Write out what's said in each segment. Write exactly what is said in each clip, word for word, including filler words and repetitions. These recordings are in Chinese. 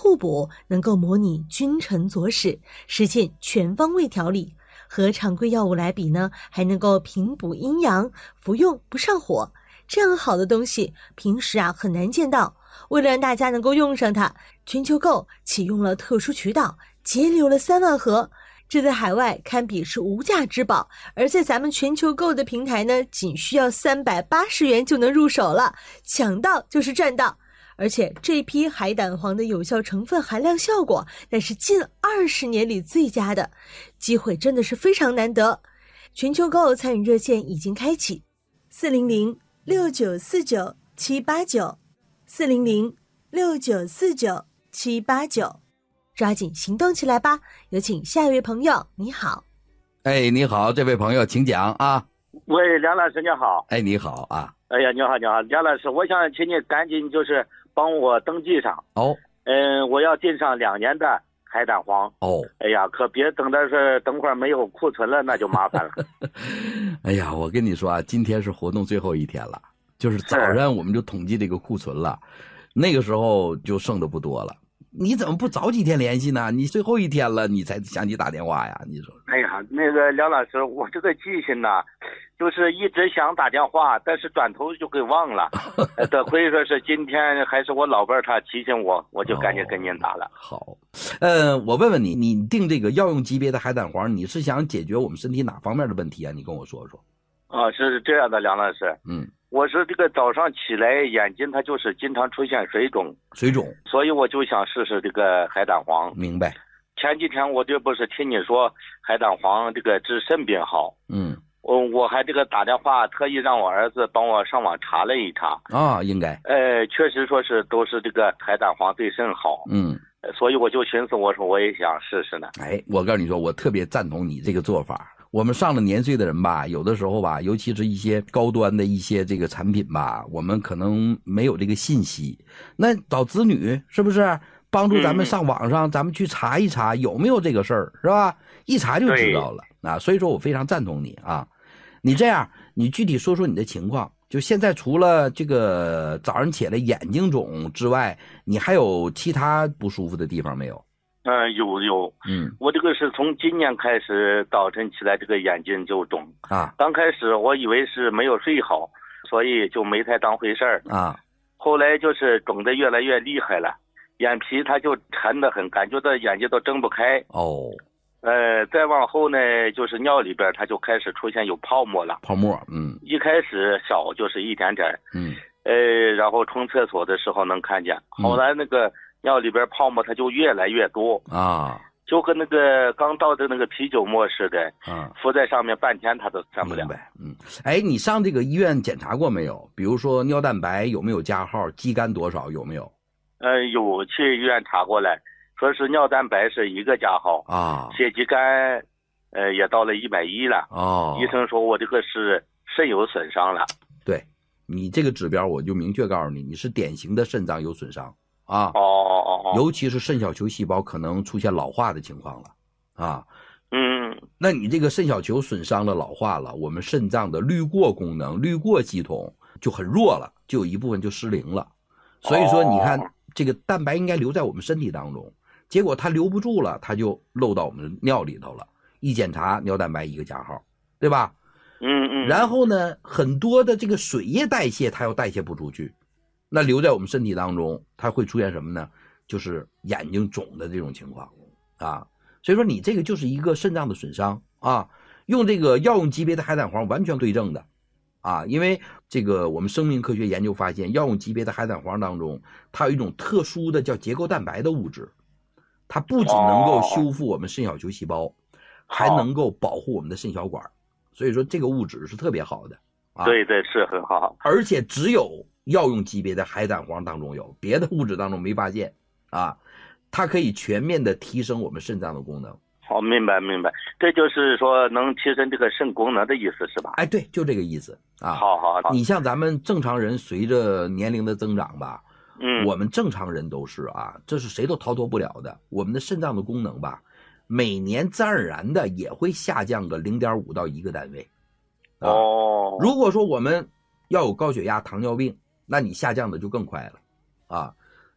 互补，能够模拟君臣佐使，实现全方位调理。和常规药物来比呢，还能够平补阴阳，服用不上火。这样好的东西，平时啊很难见到。为了让大家能够用上它，全球购启用了特殊渠道，节流了三万盒。这在海外堪比是无价之宝，而在咱们全球购的平台呢，仅需要三百八十元就能入手了，抢到就是赚到。而且这批海胆黄的有效成分含量效果，那是近二十年里最佳的，机会真的是非常难得。全球购参与热线已经开启，四零零六九四九七八九，四零零六九四九七八九。抓紧行动起来吧！有请下一位朋友，你好。 哎，你好，这位朋友，请讲啊。 喂，梁老师你好。 哎，你好啊。 哎呀，你好，你好，梁老师，我想请你赶紧就是帮我登记上。 哦。 嗯，我要进上两年的海胆黄。 哦。 哎呀，可别等到是等会儿没有库存了，那就麻烦了。 哎呀，我跟你说啊，今天是活动最后一天了，就是早上我们就统计这个库存了，那个时候就剩的不多了。你怎么不早几天联系呢？你最后一天了，你才想起打电话呀？你说？ 哎呀，那个梁老师，我这个记性呢，就是一直想打电话，但是转头就给忘了。得亏说是今天还是我老伴儿他提醒我，我就赶紧跟您打了。 哦、好，呃，我问问你，你定这个药用级别的海胆黄，你是想解决我们身体哪方面的问题啊？你跟我说说。 啊，是这样的，梁老师。 嗯。 我是这个早上起来眼睛它就是经常出现水肿， 水肿， 所以我就想试试这个海胆黄。 明白。 前几天我这不是听你说海胆黄这个治肾病好， 嗯， 我我还这个打电话特意让我儿子帮我上网查了一查啊，应该， 呃，确实说是都是这个海胆黄对肾好， 嗯， 所以我就寻思我说我也想试试呢。 哎，我告诉你说，我特别赞同你这个做法。我们上了年岁的人吧，有的时候吧，尤其是一些高端的一些这个产品吧，我们可能没有这个信息。那找子女是不是帮助咱们上网上，嗯、咱们去查一查有没有这个事儿，是吧？一查就知道了啊。所以说我非常赞同你啊。你这样，你具体说说你的情况。就现在除了这个早上起来眼睛肿之外，你还有其他不舒服的地方没有？ 嗯，有有，嗯，我这个是从今年开始早晨起来这个眼睛就肿啊。刚开始我以为是没有睡好，所以就没太当回事儿啊。后来就是肿得越来越厉害了，眼皮它就沉得很，感觉到眼睛都睁不开。哦，呃，再往后呢，就是尿里边它就开始出现有泡沫了。 泡沫，嗯， 一开始小就是一点点，嗯，呃，然后冲厕所的时候能看见，后来那个。尿里边泡沫它就越来越多啊，就跟那个刚倒的那个啤酒沫似的啊，浮在上面半天它都散不了。 明白，嗯，哎，你上这个医院检查过没有？比如说尿蛋白有没有加号，肌酐多少有没有？ 呃，有去医院查过来，说是尿蛋白是一个加号啊，血肌酐呃也到了一百一了哦，医生说我这个是肾有损伤了。 对，你这个指标我就明确告诉你，你是典型的肾脏有损伤。啊， 哦哦哦， 尤其是肾小球细胞可能出现老化的情况了，啊， 嗯， 那你这个肾小球损伤了、老化了，我们肾脏的滤过功能、滤过系统就很弱了，就有一部分就失灵了。所以说，你看、哦、这个蛋白应该留在我们身体当中，结果它留不住了，它就漏到我们的尿里头了。一检查，尿蛋白一个加号，对吧？ 嗯嗯。 然后呢，很多的这个水液代谢它又代谢不出去。那留在我们身体当中，它会出现什么呢？就是眼睛肿的这种情况啊。所以说你这个就是一个肾脏的损伤啊。用这个药用级别的海胆黄完全对症的啊，因为这个我们生命科学研究发现，药用级别的海胆黄当中，它有一种特殊的叫结构蛋白的物质，它不仅能够修复我们肾小球细胞，还能够保护我们的肾小管。所以说这个物质是特别好的啊。 对对，是很好。 而且只有药用级别的海胆黄当中有，别的物质当中没发现啊，它可以全面的提升我们肾脏的功能。 好，明白明白，这就是说能提升这个肾功能的意思是吧？ 哎，对，就这个意思啊。 好好好， 你像咱们正常人随着年龄的增长吧， 嗯， 我们正常人都是啊，这是谁都逃脱不了的。我们的肾脏的功能吧，每年自然而然的也会下降个零点五到一个单位。 啊、哦， 如果说我们要有高血压、糖尿病，那你下降的就更快了，啊，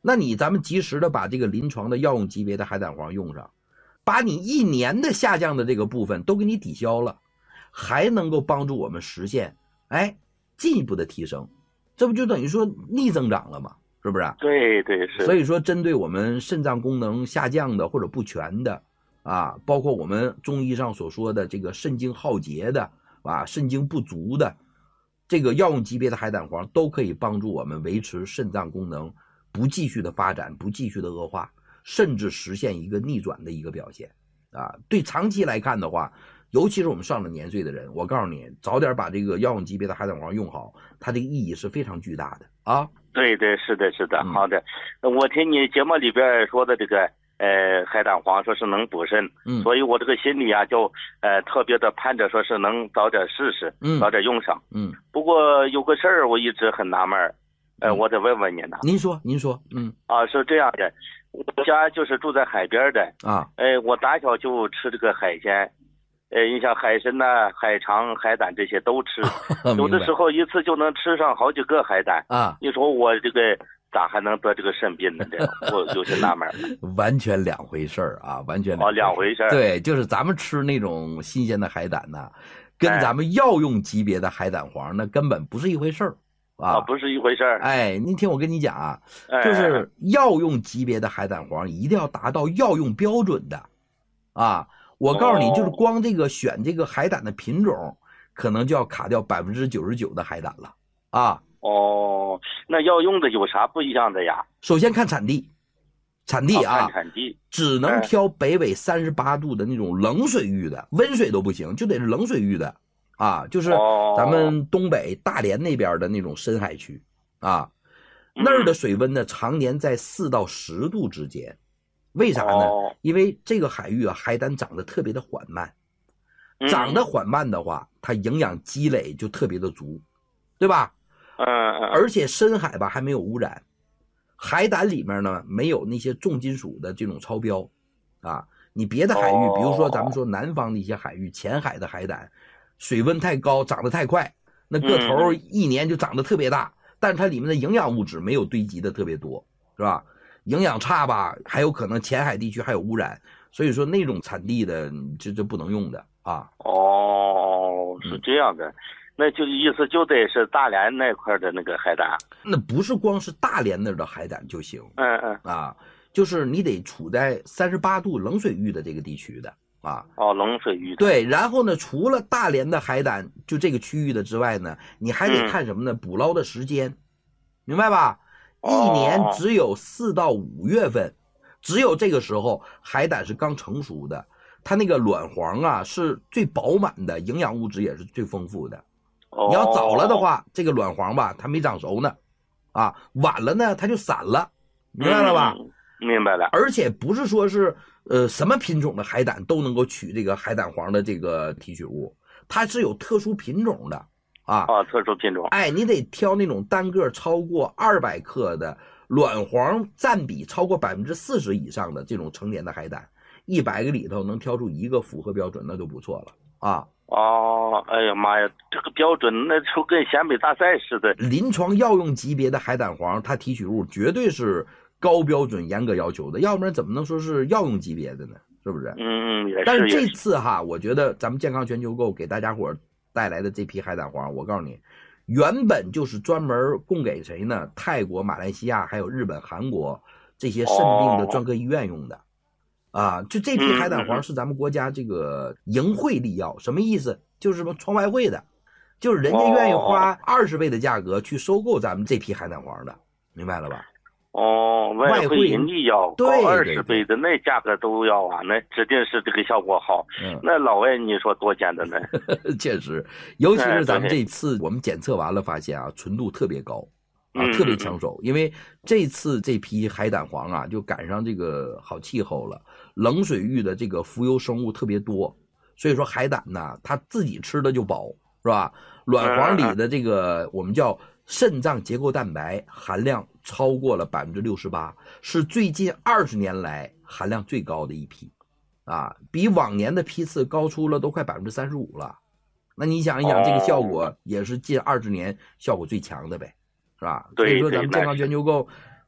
那你咱们及时的把这个临床的药用级别的海胆黄用上，把你一年的下降的这个部分都给你抵消了，还能够帮助我们实现哎进一步的提升，这不就等于说逆增长了吗？是不是？ 对对是。 所以说针对我们肾脏功能下降的或者不全的啊，包括我们中医上所说的这个肾精耗竭的啊，肾精不足的，这个药用级别的海胆黄都可以帮助我们维持肾脏功能不继续的发展，不继续的恶化，甚至实现一个逆转的一个表现啊。对长期来看的话，尤其是我们上了年岁的人，我告诉你，早点把这个药用级别的海胆黄用好，它这个意义是非常巨大的啊。 对对，是的，是的，好的。嗯、我听你节目里边说的这个呃海胆黄，说是能补肾，嗯，所以我这个心里啊就呃特别的盼着，说是能早点试试，嗯，早点用上，嗯。不过有个事儿我一直很纳闷，呃，我得问问您呢。 您说，您说，嗯。 啊，是这样的，我家就是住在海边的啊，呃，我打小就吃这个海鲜。呃，你像海参呐、海肠、海胆这些都吃，有的时候一次就能吃上好几个海胆啊！你说我这个咋还能得这个肾病呢？这我有些纳闷了。 完全两回事儿啊，完全两哦两回事儿。 对，就是咱们吃那种新鲜的海胆呢，跟咱们药用级别的海胆黄那根本不是一回事儿啊， 不是一回事儿。 哎，您听我跟你讲啊，就是药用级别的海胆黄一定要达到药用标准的啊。我告诉你，就是光这个选这个海胆的品种，可能就要卡掉百分之九十九的海胆了啊。 哦，那要用的有啥不一样的呀？ 首先看产地，产地啊， 哦、看产地只能挑北纬三十八度的那种冷水域的，温水都不行，就得是冷水域的啊，就是咱们东北大连那边的那种深海区啊，那儿的水温呢，常年在四到十度之间。为啥呢？哦、因为这个海域啊，海胆长得特别的缓慢，长得缓慢的话，它营养积累就特别的足，对吧？ 嗯嗯。 而且深海吧还没有污染，海胆里面呢没有那些重金属的这种超标，啊，你别的海域， 哦、 比如说咱们说南方的一些海域，浅海的海胆，水温太高，长得太快，那个头一年就长得特别大，嗯、但是它里面的营养物质没有堆积的特别多，是吧？营养差吧，还有可能浅海地区还有污染，所以说那种产地的这这不能用的啊。 哦，是这样的，嗯、那就意思就得是大连那块的那个海胆。 那不是光是大连那儿的海胆就行， 嗯嗯啊，就是你得处在三十八度冷水域的这个地区的啊。 哦，冷水域的。 对，然后呢，除了大连的海胆就这个区域的之外呢，你还得看什么呢？嗯、捕捞的时间，明白吧？一年只有四到五月份，只有这个时候海胆是刚成熟的，它那个卵黄啊是最饱满的，营养物质也是最丰富的。你要早了的话，这个卵黄吧它没长熟呢，啊，晚了呢它就散了，明白了吧？ 嗯、明白了。 而且不是说是呃什么品种的海胆都能够取这个海胆黄的这个提取物，它是有特殊品种的。啊， 啊，特殊品种， 哎，你得挑那种单个超过二百克的，卵黄占比超过百分之四十以上的这种成年的海胆，一百个里头能挑出一个符合标准，那就不错了啊。 哦，哎呀妈呀，这个标准那就跟陕北大赛似的。 临床药用级别的海胆黄，它提取物绝对是高标准、严格要求的，要不然怎么能说是药用级别的呢？是不是？ 嗯，也是。 但是这次哈，我觉得咱们健康全球购给大家伙带来的这批海胆黄，我告诉你，原本就是专门供给谁呢？泰国、马来西亚还有日本、韩国这些肾病的专科医院用的，哦、啊，就这批海胆黄是咱们国家这个盈汇利药，什么意思？就是什么创外汇的，就是人家愿意花二十倍的价格去收购咱们这批海胆黄的，明白了吧？ 哦，外汇盈利要高二十倍的，那价格都要啊，那指定是这个效果好。嗯、那老外你说多简单呢？ 确实，尤其是咱们这次我们检测完了，发现啊，纯度特别高，啊，特别抢手。因为这次这批海胆黄啊，就赶上这个好气候了，冷水域的这个浮游生物特别多，所以说海胆呢，它自己吃的就饱，是吧？卵黄里的这个我们叫肾脏结构蛋白含量超过了百分之六十八，是最近二十年来含量最高的一批，啊，比往年的批次高出了都快百分之三十五了。那你想一想，这个效果也是近二十年效果最强的呗，是吧？所以说咱们健康全球购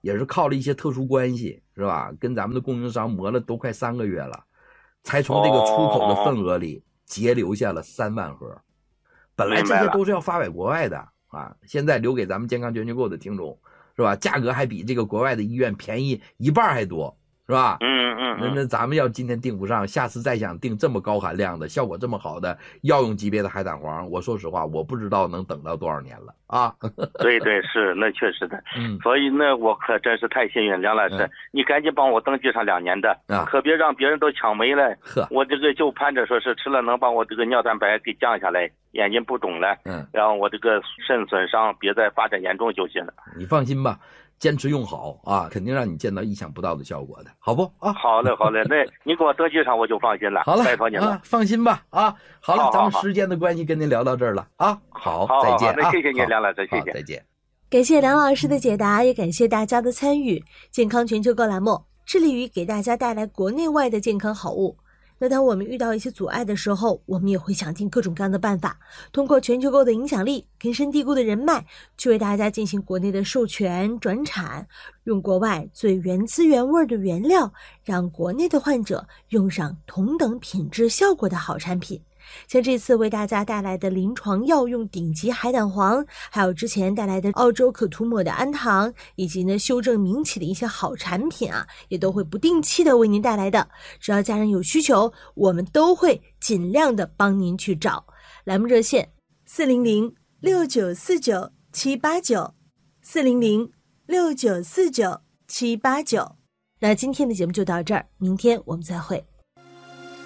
也是靠了一些特殊关系，是吧？跟咱们的供应商磨了都快三个月了，才从这个出口的份额里截留下了三万盒。本来这些都是要发给国外的啊，现在留给咱们健康全球购的听众，是吧？价格还比这个国外的医院便宜一半还多，是吧？ 嗯嗯。 那那咱们要今天订不上，下次再想订这么高含量的、效果这么好的药用级别的海胆黄，我说实话，我不知道能等到多少年了啊！ 对对是，那确实的。嗯，所以呢，我可真是太幸运，梁老师，嗯、你赶紧帮我登记上两年的，啊、可别让别人都抢没了。 呵， 我这个就盼着说是吃了能把我这个尿蛋白给降下来，眼睛不肿了，嗯，然后我这个肾损伤别再发展严重就行了。 你放心吧。坚持用好啊，肯定让你见到意想不到的效果的，好不啊？ 好嘞，好嘞，那你给我登记上我就放心了。 好了， 拜托您了、 啊，放心吧啊。好了，好好好咱们时间的关系跟您聊到这儿了啊。好， 好再见啊。 那谢谢您，梁老师，谢谢， 再见。 感谢梁老师的解答，也感谢大家的参与。健康全球购栏目致力于给大家带来国内外的健康好物。那当我们遇到一些阻碍的时候，我们也会想尽各种各样的办法，通过全球购的影响力、根深蒂固的人脉，去为大家进行国内的授权、转产，用国外最原汁原味的原料，让国内的患者用上同等品质效果的好产品。像这次为大家带来的临床药用顶级海胆黄，还有之前带来的澳洲可涂抹的氨糖，以及呢修正名起的一些好产品啊，也都会不定期的为您带来的。只要家人有需求，我们都会尽量的帮您去找。栏目热线四零零六九四九七八九四零零六九四九七八九。那今天的节目就到这儿，明天我们再会。